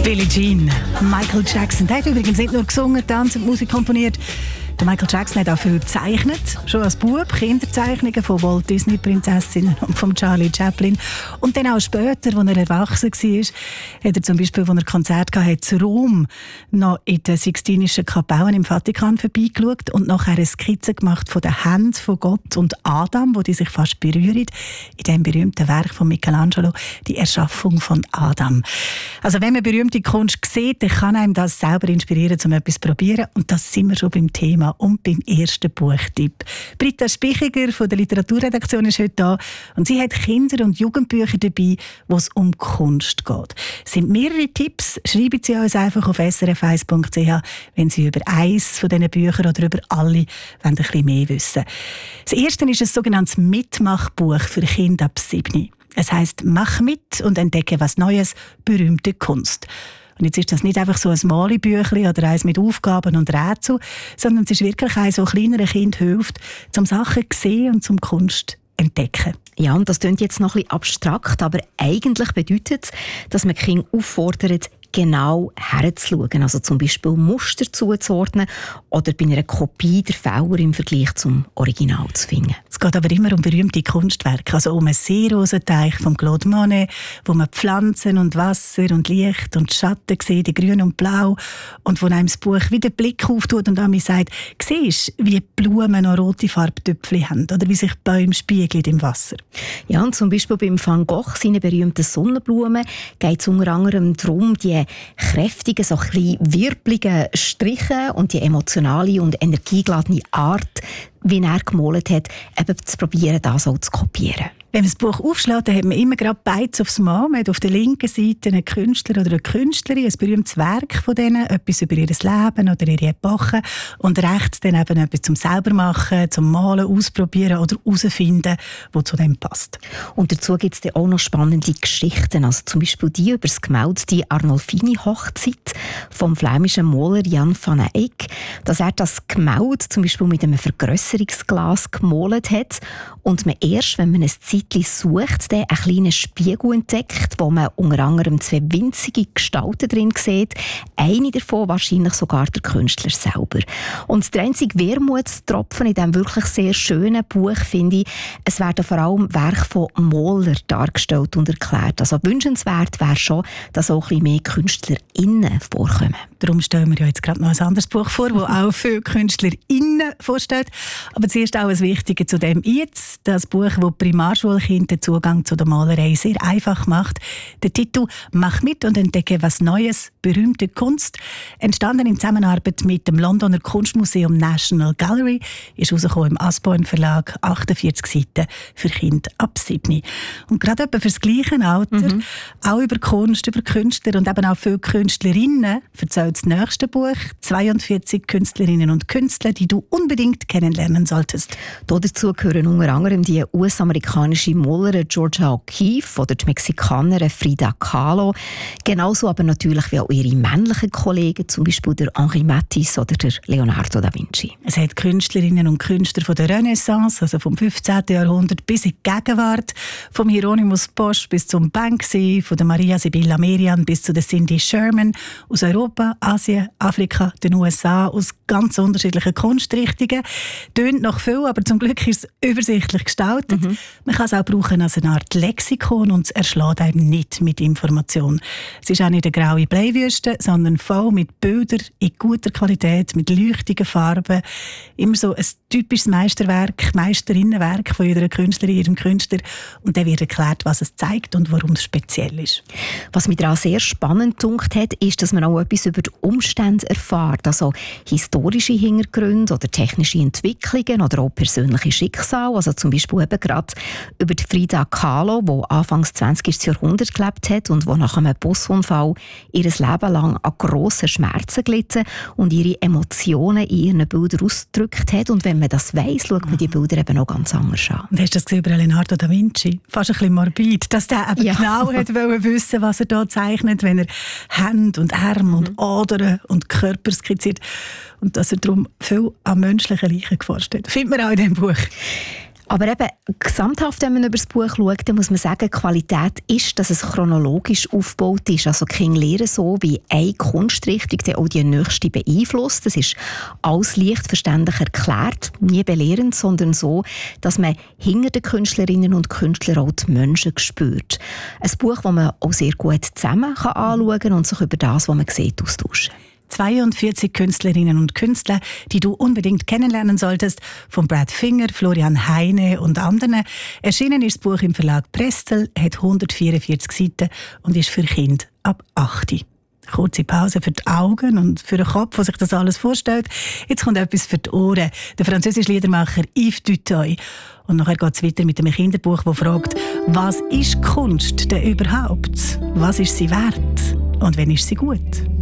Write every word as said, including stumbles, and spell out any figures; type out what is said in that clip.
Billie Jean, Michael Jackson. Der hat übrigens nicht nur gesungen, tanzt und Musik komponiert. Der Michael Jackson hat auch viel gezeichnet. Schon als Bub Kinderzeichnungen von Walt Disney Prinzessinnen und von Charlie Chaplin. Und dann auch später, als er erwachsen war, hat er zum Beispiel, als er Konzert hatte, in Rom noch in den Sixtinischen Kapellen im Vatikan vorbeigeschaut und nachher eine Skizze gemacht von den Händen von Gott und Adam, wo die sich fast berühren, in dem berühmten Werk von Michelangelo, die Erschaffung von Adam. Also wenn man berühmte Kunst sieht, dann kann einem das selber inspirieren, um etwas zu probieren. Und das sind wir schon beim Thema und beim ersten Buchtipp. Britta Spichiger von der Literaturredaktion ist heute da und sie hat Kinder- und Jugendbücher dabei, wo es um Kunst geht. Es sind mehrere Tipps. Schreiben Sie uns einfach auf s r f eins punkt c h, wenn Sie über eins von diesen Büchern oder über alle ein bisschen mehr wissen. Das erste ist ein sogenanntes Mitmachbuch für Kinder ab sieben. Es heisst «Mach mit und entdecke was Neues, berühmte Kunst». Und jetzt ist das nicht einfach so ein Malibüchlein oder eins mit Aufgaben und Rätseln, sondern es ist wirklich eins, das kleineren Kind hilft, zum Sachen zu sehen und zum Kunst entdecken. Ja, und das klingt jetzt noch ein bisschen abstrakt, aber eigentlich bedeutet es, dass man Kinder auffordert, genau herzuschauen, also zum Beispiel Muster zuzuordnen oder bei einer Kopie der Fehler im Vergleich zum Original zu finden. Es geht aber immer um berühmte Kunstwerke, also um einen Seerosenteich von Claude Monet, wo man Pflanzen und Wasser und Licht und Schatten sieht, grün und blau, und wo einem das Buch wieder den Blick auftut und einem sagt, siehst du, wie Blumen noch rote Farbtöpfchen haben oder wie sich Bäume spiegeln im Wasser. Ja, und zum Beispiel beim Van Gogh, seinen berühmten Sonnenblumen, geht es unter anderem darum, die kräftigen, so ein bisschen wirbligen Striche und die emotionale und energiegeladene Art, wie er gemalt hat, eben zu probieren, das auch zu kopieren. Wenn man das Buch aufschlägt, dann hat man immer gerade beides aufs Mal. Man hat auf der linken Seite einen Künstler oder eine Künstlerin, ein berühmtes Werk von denen, etwas über ihr Leben oder ihre Epoche. Und rechts dann eben etwas zum selber machen, zum Malen, ausprobieren oder herausfinden, was zu dem passt. Und dazu gibt es dann auch noch spannende Geschichten. Also zum Beispiel die über das Gemälde «Die Arnolfini-Hochzeit» vom flämischen Maler Jan van Eyck, dass er das Gemälde zum Beispiel mit einem Vergrösserungsglas gemalt hat und man erst, wenn man ein Zeitchen sucht, dann einen kleinen Spiegel entdeckt, wo man unter anderem zwei winzige Gestalten drin sieht. Eine davon wahrscheinlich sogar der Künstler selber. Und der einzige Wermutstropfen in diesem wirklich sehr schönen Buch finde ich, es werden vor allem Werke von Malern dargestellt und erklärt. Also wünschenswert wäre schon, dass auch ein bisschen mehr KünstlerInnen vorkommen. Darum stellen wir ja jetzt gerade noch ein anderes Buch vor, das auch viele KünstlerInnen vorstellt. Aber zuerst auch ein Wichtiges zu dem jetzt, das Buch, das Primarschulkind den Zugang zu der Malerei sehr einfach macht. Der Titel «Mach mit und entdecke was Neues, berühmte Kunst», entstanden in Zusammenarbeit mit dem Londoner Kunstmuseum National Gallery, ist rausgekommen im Usborne Verlag, achtundvierzig Seiten für Kinder ab sieben. Und gerade etwa für das gleiche Alter, mhm. auch über Kunst, über Künstler und eben auch viele Künstlerinnen, erzählt das nächste Buch zweiundvierzig Künstlerinnen und Künstler, die du unbedingt kennenlernen solltest. Dazu gehören unter anderem die U S-amerikanische Malerin Georgia O'Keeffe oder die Mexikanerin Frida Kahlo. Genauso aber natürlich wie auch ihre männlichen Kollegen, zum Beispiel der Henri Matisse oder der Leonardo da Vinci. Es hat Künstlerinnen und Künstler von der Renaissance, also vom fünfzehnten Jahrhundert bis in die Gegenwart, vom Hieronymus Bosch bis zum Banksy, von der Maria Sibylla Merian bis zu der Cindy Sherman, aus Europa, Asien, Afrika, den U S A, aus ganz unterschiedlichen Kunstrichtungen. Tönt noch viel, aber zum Glück ist es übersichtlich gestaltet. Mhm. Man kann es auch brauchen als eine Art Lexikon und es erschlägt einem nicht mit Information. Es ist auch nicht eine graue Bleiwüste, sondern voll mit Bildern in guter Qualität, mit leuchtigen Farben. Immer so ein typisches Meisterwerk, Meisterinnenwerk von jeder Künstlerin, ihrem Künstler. Und dann wird erklärt, was es zeigt und warum es speziell ist. Was mich daran sehr spannend gedunkt hat, ist, dass man auch etwas über die Umstände erfährt. Also historische Hintergründe oder technische Entwicklungen oder auch persönliche Schicksale. Also zum Beispiel eben gerade über die Frida Kahlo, die Anfangs zwanzigsten Jahrhundert gelebt hat und die nach einem Busunfall ihr Leben lang an grossen Schmerzen gelitten und ihre Emotionen in ihren Bildern ausgedrückt hat. Und wenn man das weiss, schaut man die Bilder eben auch ganz anders an. Und hast du das gesehen über Leonardo da Vinci? Fast ein bisschen morbid, dass der eben ja. genau hat wollen wissen, was er da zeichnet, wenn er Hände und Arme mhm. und Adern und Körper skizziert. Und dass er darum viel an menschlichen Leichen geforscht hat. Findet man auch in diesem Buch. Aber eben, gesamthaft, wenn man über das Buch schaut, dann muss man sagen, die Qualität ist, dass es chronologisch aufgebaut ist. Also Kinder lernen so, wie eine Kunstrichtung dann auch die nächste beeinflusst. Das ist alles leicht verständlich erklärt, nie belehrend, sondern so, dass man hinter den Künstlerinnen und Künstlern auch die Menschen spürt. Ein Buch, das man auch sehr gut zusammen kann anschauen kann und sich über das, was man sieht, austauschen. zweiundvierzig Künstlerinnen und Künstler, die du unbedingt kennenlernen solltest, von Brad Finger, Florian Heine und anderen. Erschienen ist das Buch im Verlag Prestel, hat hundertvierundvierzig Seiten und ist für Kinder ab acht. Kurze Pause für die Augen und für den Kopf, der sich das alles vorstellt. Jetzt kommt etwas für die Ohren. Der französische Liedermacher Yves Dutoit. Und nachher geht es weiter mit einem Kinderbuch, das fragt, was ist Kunst denn überhaupt? Was ist sie wert? Und wann ist sie gut?